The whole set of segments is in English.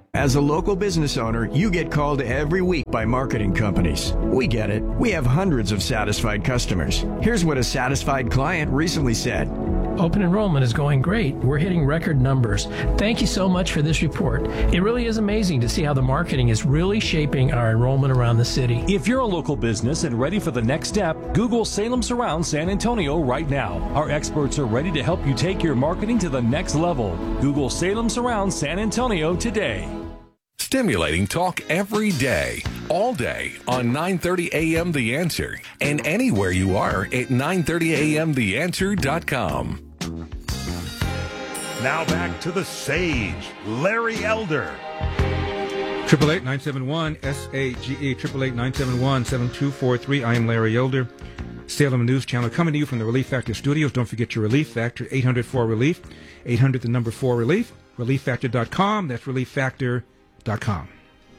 As a local business owner, you get called every week by marketing companies. We get it. We have hundreds of satisfied customers. Here's what a satisfied client recently said. Open enrollment is going great. We're hitting record numbers. Thank you so much for this report. It really is amazing to see how the marketing is really shaping our enrollment around the city. If you're a local business and ready for the next step, Google Salem Surround San Antonio right now. Our experts are ready to help you take your marketing to the next level. Google Salem Surround San Antonio today. Stimulating talk every day, all day on 9:30 a.m. The Answer and anywhere you are at 930amtheanswer.com. Now back to the sage, Larry Elder. 888-971-SAGE, 888-971-7243. I am Larry Elder, Salem News Channel, coming to you from the Relief Factor studios. Don't forget your Relief Factor, 800-4RELIEF, 800 the number 4RELIEF, ReliefFactor.com. That's ReliefFactor.com.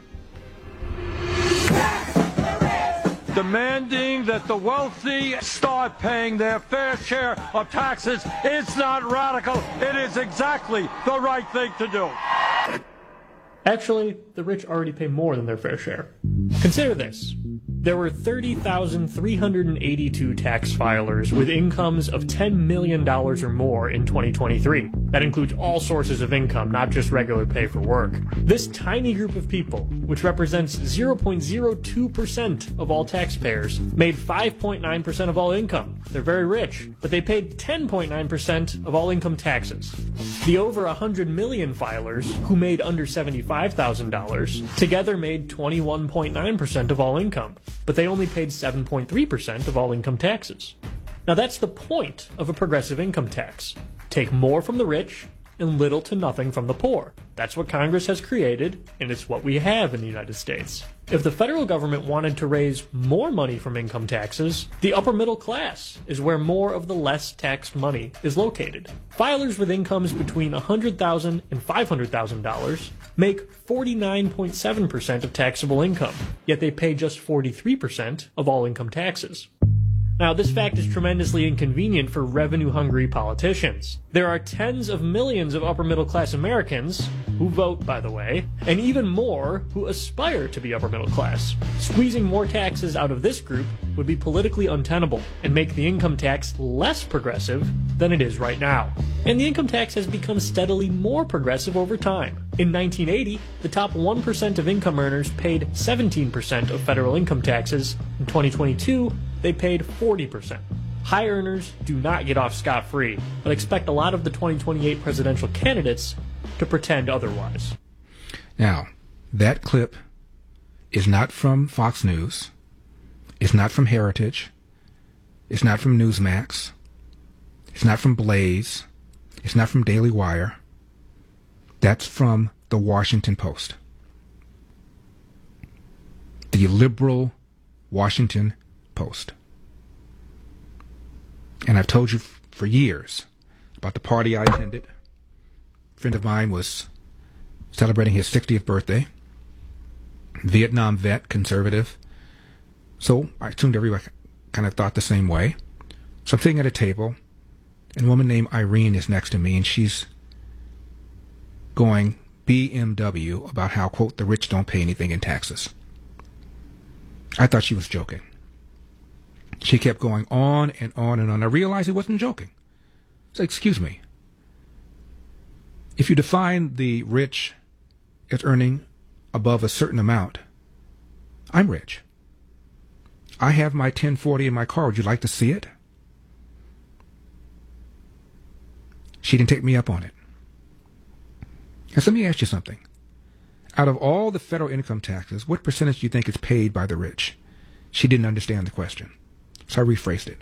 Demanding that the wealthy start paying their fair share of taxes. It's not radical. It is exactly the right thing to do. Actually, the rich already pay more than their fair share. Consider this. There were 30,382 tax filers with incomes of $10 million or more in 2023. That includes all sources of income, not just regular pay for work. This tiny group of people, which represents 0.02% of all taxpayers, made 5.9% of all income. They're very rich, but they paid 10.9% of all income taxes. The over 100 million filers, who made under $75,000, together made 21.9% of all income, but they only paid 7.3% of all income taxes. Now that's the point of a progressive income tax. Take more from the rich and little to nothing from the poor. That's what Congress has created, and it's what we have in the United States. If the federal government wanted to raise more money from income taxes, the upper middle class is where more of the less taxed money is located. Filers with incomes between $100,000 and $500,000 make 49.7% of taxable income, yet they pay just 43% of all income taxes. Now, this fact is tremendously inconvenient for revenue-hungry politicians. There are tens of millions of upper-middle-class Americans, who vote, by the way, and even more who aspire to be upper-middle-class. Squeezing more taxes out of this group would be politically untenable and make the income tax less progressive than it is right now. And the income tax has become steadily more progressive over time. In 1980, the top 1% of income earners paid 17% of federal income taxes. In 2022, they paid 40%. High earners do not get off scot-free, but expect a lot of the 2028 presidential candidates to pretend otherwise. Now, that clip is not from Fox News. It's not from Heritage. It's not from Newsmax. It's not from Blaze. It's not from Daily Wire. That's from the Washington Post. The liberal Washington Post. And I've told you for years about the party I attended. A friend of mine was celebrating his 60th birthday. Vietnam vet, conservative. So I assumed everybody kind of thought the same way. So I'm sitting at a table, and a woman named Irene is next to me, and she's going BMW about how, quote, the rich don't pay anything in taxes. I thought she was joking. She kept going on and on and on. I realized he wasn't joking. So, excuse me. If you define the rich as earning above a certain amount, I'm rich. I have my 1040 in my car. Would you like to see it? She didn't take me up on it. Now, let me ask you something. Out of all the federal income taxes, what percentage do you think is paid by the rich? She didn't understand the question. So I rephrased it.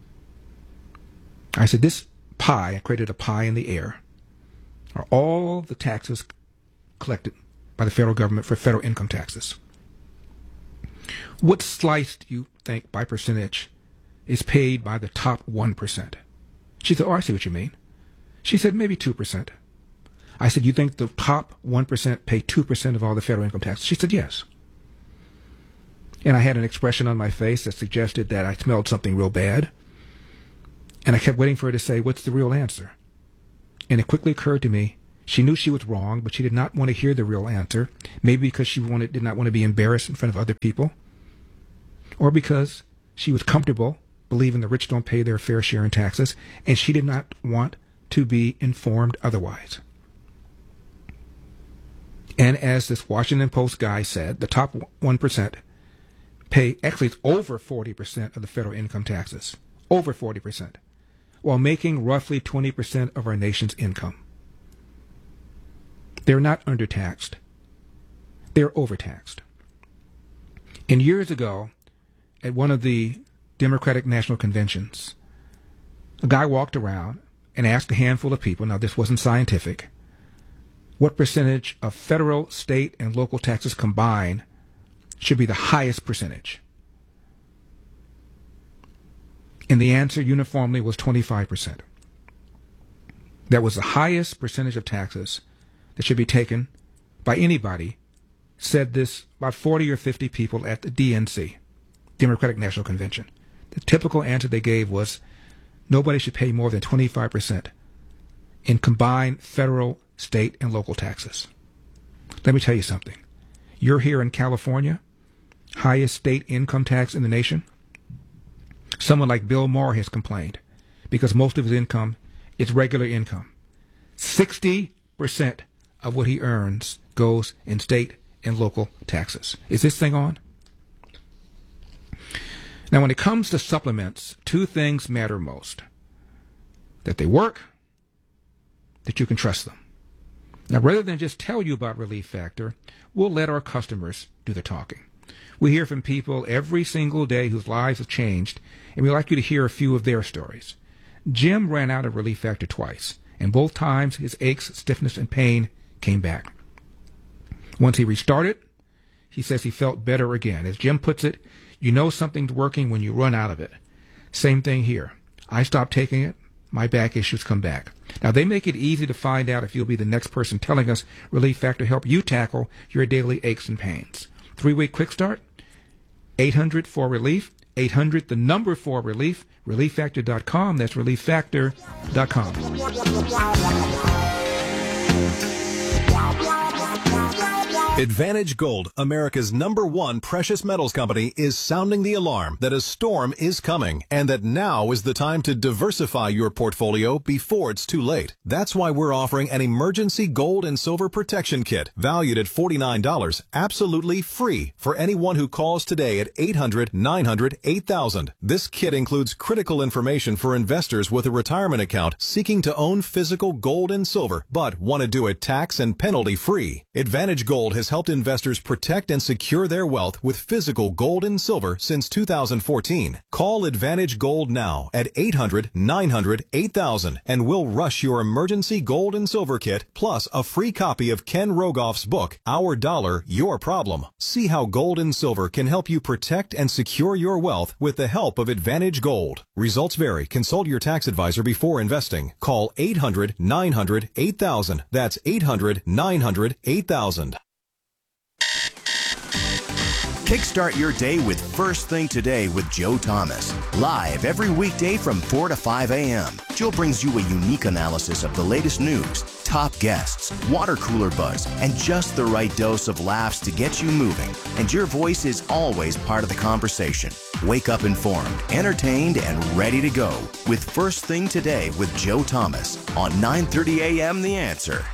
I said, this pie, I created a pie in the air, are all the taxes collected by the federal government for federal income taxes. What slice do you think by percentage is paid by the top 1%? She said, oh, I see what you mean. She said, maybe 2%. I said, you think the top 1% pay 2% of all the federal income taxes? She said, yes. And I had an expression on my face that suggested that I smelled something real bad. And I kept waiting for her to say, what's the real answer? And it quickly occurred to me, She knew she was wrong, but she did not want to hear the real answer, maybe because she did not want to be embarrassed in front of other people, or because she was comfortable believing the rich don't pay their fair share in taxes, and she did not want to be informed otherwise. And as this Washington Post guy said, the top 1% pay, actually it's over 40% of the federal income taxes, over 40%, while making roughly 20% of our nation's income. They're not undertaxed. They're overtaxed. And years ago, at one of the Democratic National Conventions, a guy walked around and asked a handful of people, now this wasn't scientific, what percentage of federal, state, and local taxes combined should be the highest percentage. And the answer uniformly was 25%. That was the highest percentage of taxes that should be taken by anybody, said this about 40 or 50 people at the DNC, Democratic National Convention. The typical answer they gave was nobody should pay more than 25% in combined federal, state, and local taxes. Let me tell you something. You're here in California, highest state income tax in the nation. Someone like Bill Maher has complained because most of his income is regular income. 60% of what he earns goes in state and local taxes. Is this thing on? Now, when it comes to supplements, two things matter most. That they work, that you can trust them. Now, rather than just tell you about Relief Factor, we'll let our customers do the talking. We hear from people every single day whose lives have changed, and we'd like you to hear a few of their stories. Jim ran out of Relief Factor twice, and both times his aches, stiffness, and pain came back. Once he restarted, he says he felt better again. As Jim puts it, you know something's working when you run out of it. Same thing here. I stopped taking it. My back issues come back. Now, they make it easy to find out if you'll be the next person telling us Relief Factor help you tackle your daily aches and pains. 3-week quick start, 800-4RELIEF, 800 the number 4RELIEF, ReliefFactor.com. That's ReliefFactor.com. Advantage Gold, America's #1 precious metals company, is sounding the alarm that a storm is coming and that now is the time to diversify your portfolio before it's too late. That's why we're offering an emergency gold and silver protection kit valued at $49, absolutely free for anyone who calls today at 800-900-8000. This kit includes critical information for investors with a retirement account seeking to own physical gold and silver but want to do it tax and penalty free. Advantage Gold has helped investors protect and secure their wealth with physical gold and silver since 2014. Call Advantage Gold now at 800-900-8000 and we'll rush your emergency gold and silver kit plus a free copy of Ken Rogoff's book, Our Dollar, Your Problem. See how gold and silver can help you protect and secure your wealth with the help of Advantage Gold. Results vary. Consult your tax advisor before investing. Call 800-900-8000. That's 800-900-8000. Kickstart your day with First Thing Today with Joe Thomas. Live every weekday from 4 to 5 a.m. Joe brings you a unique analysis of the latest news, top guests, water cooler buzz, and just the right dose of laughs to get you moving. And your voice is always part of the conversation. Wake up informed, entertained, and ready to go with First Thing Today with Joe Thomas on 9:30 a.m. The Answer.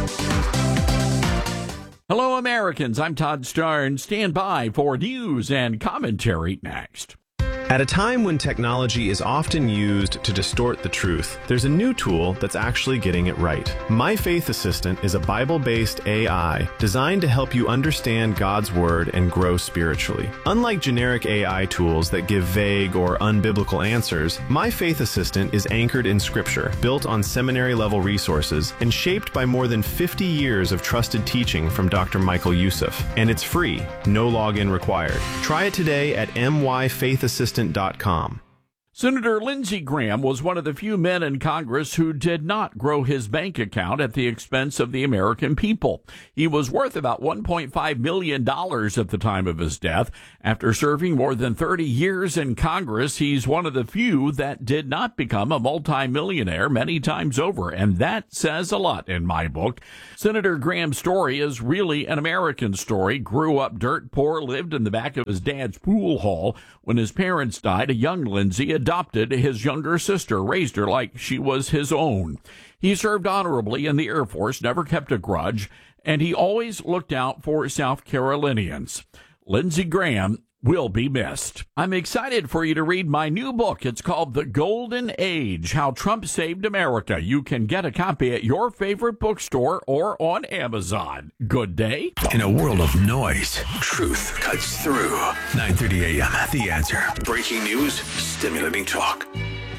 Hello, Americans. I'm Todd Starnes. Stand by for news and commentary next. At a time when technology is often used to distort the truth, there's a new tool that's actually getting it right. My Faith Assistant is a Bible-based AI designed to help you understand God's Word and grow spiritually. Unlike generic AI tools that give vague or unbiblical answers, My Faith Assistant is anchored in Scripture, built on seminary-level resources, and shaped by more than 50 years of trusted teaching from Dr. Michael Youssef. And it's free, no login required. Try it today at myfaithassistant.com. Senator Lindsey Graham was one of the few men in Congress who did not grow his bank account at the expense of the American people. He was worth about $1.5 million at the time of his death. After serving more than 30 years in Congress, he's one of the few that did not become a multimillionaire many times over, and that says a lot in my book. Senator Graham's story is really an American story. Grew up dirt poor, lived in the back of his dad's pool hall. When his parents died, a young Lindsey adopted his younger sister, raised her like she was his own. He served honorably in the Air Force, never kept a grudge, and he always looked out for South Carolinians. Lindsey Graham will be missed. I'm excited for you to read my new book. It's called The Golden Age, How Trump Saved America. You can get a copy at your favorite bookstore or on Amazon. Good day. In a world of noise, truth cuts through. 9:30 a.m. The Answer. Breaking news, stimulating talk.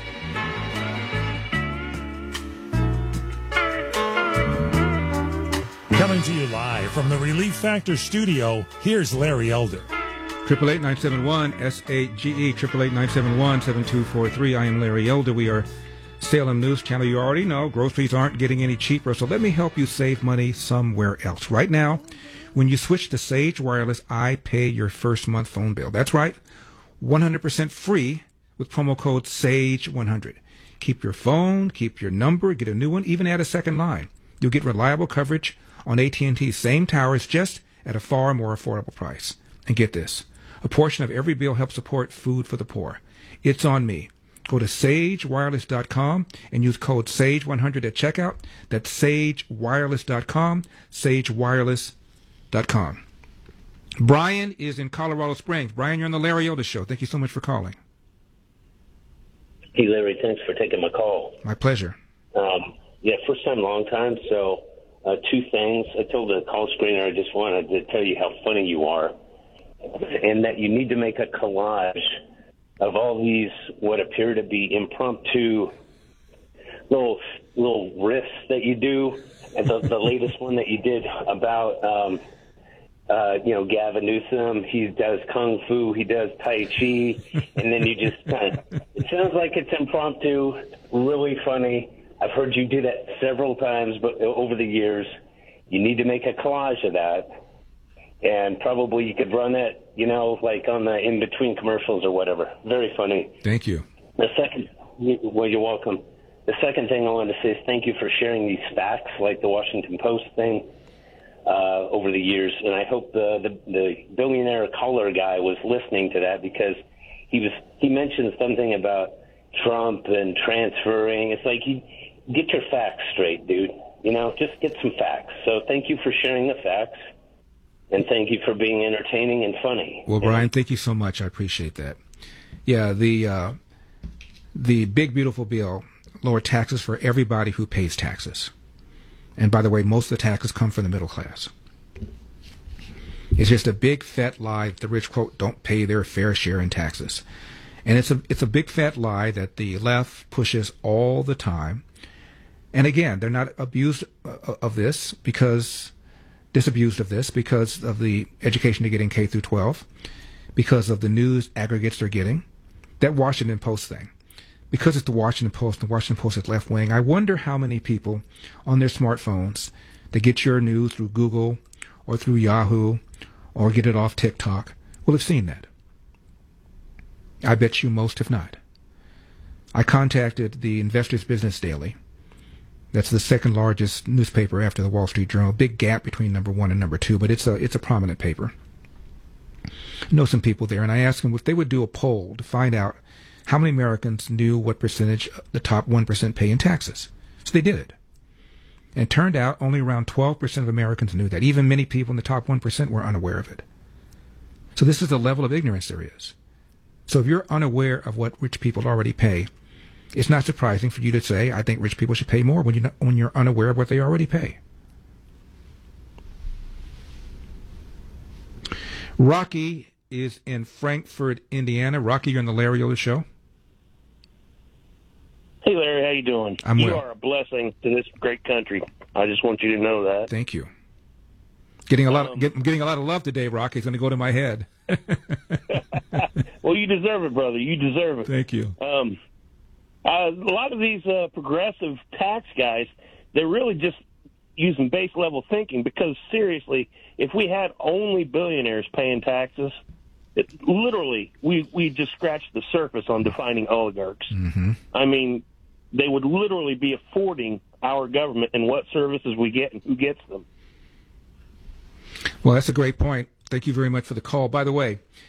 Coming to you live from the Relief Factor studio, here's Larry Elder. 888-971-SAGE, 888-971-7243. I am Larry Elder. We are Salem News Channel. You already know groceries aren't getting any cheaper, so let me help you save money somewhere else. Right now, when you switch to Sage Wireless, I pay your first month phone bill. That's right, 100% free with promo code SAGE100. Keep your phone, keep your number, get a new one, even add a second line. You'll get reliable coverage on AT&T's same towers, just at a far more affordable price. And get this, a portion of every bill helps support food for the poor. It's on me. Go to sagewireless.com and use code SAGE100 at checkout. That's sagewireless.com, sagewireless.com. Brian is in Colorado Springs. Brian, you're on the Larry Elder Show. Thank you so much for calling. Hey, Larry, thanks for taking my call. My pleasure. First time, long time. So two things. I told the call screener I just wanted to tell you how funny you are, and that you need to make a collage of all these what appear to be impromptu little riffs that you do. And the latest one that you did about Gavin Newsom, he does kung fu, he does tai chi, and then you just kind of, it sounds like it's impromptu, really funny. I've heard you do that several times, but over the years, you need to make a collage of that, and probably you could run it, like on the in-between commercials or whatever. Very funny. Thank you. You're welcome. The second thing I wanted to say is thank you for sharing these facts, like the Washington Post thing, over the years, and I hope the billionaire caller guy was listening to that, because he mentioned something about Trump and transferring. It's like, get your facts straight, dude. Just get some facts. So thank you for sharing the facts, and thank you for being entertaining and funny. Well, Brian, thank you so much. I appreciate that. Yeah, the big, beautiful bill lowered taxes for everybody who pays taxes. And by the way, most of the taxes come from the middle class. It's just a big, fat lie that the rich, quote, don't pay their fair share in taxes. And it's a big, fat lie that the left pushes all the time. And again, they're not disabused of this because of the education they're getting K through 12, because of the news aggregates they're getting, that Washington Post thing. Because it's the Washington Post, and the Washington Post is left wing, I wonder how many people on their smartphones that get your news through Google or through Yahoo or get it off TikTok will have seen that. I bet you most have not. I contacted the Investors Business Daily. That's the second largest newspaper after the Wall Street Journal. Big gap between number one and number two, but it's a prominent paper. I know some people there, and I asked them if they would do a poll to find out how many Americans knew what percentage the top 1% pay in taxes. So they did it. And it turned out only around 12% of Americans knew that. Even many people in the top 1% were unaware of it. So this is the level of ignorance there is. So if you're unaware of what rich people already pay, it's not surprising for you to say, I think rich people should pay more when you're unaware of what they already pay. Rocky is in Frankfort, Indiana. Rocky, you're on the Larry Elder Show. Hey, Larry, how you doing? I'm well. You are a blessing to this great country. I just want you to know that. Thank you. Getting a lot of love today, Rocky. It's going to go to my head. Well, you deserve it, brother. You deserve it. Thank you. A lot of these progressive tax guys, they're really just using base level thinking, because seriously, if we had only billionaires paying taxes, literally we just scratched the surface on defining oligarchs. Mm-hmm. I mean, they would literally be affording our government and what services we get and who gets them. Well, that's a great point. Thank you very much for the call. By the way,